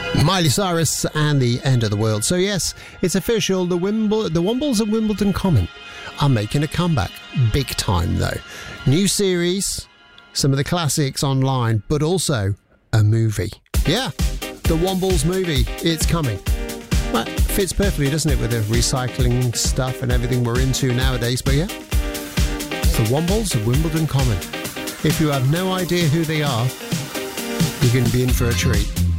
Miley Cyrus and the End of the World. So yes, it's official. The Wombles and Wimbledon Common are making a comeback. Big time though. New series, some of the classics online, but also a movie. Yeah, the Wombles movie. It's coming. Well, fits perfectly, doesn't it, with the recycling stuff and everything we're into nowadays. But yeah, the Wombles and Wimbledon Common. If you have no idea who they are, you're going to be in for a treat.